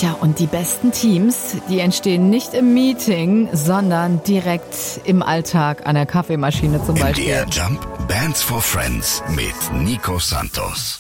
Tja, und die besten Teams, die entstehen nicht im Meeting, sondern direkt im Alltag an der Kaffeemaschine zum Beispiel. MDR Jump, Bands for Friends mit Nico Santos.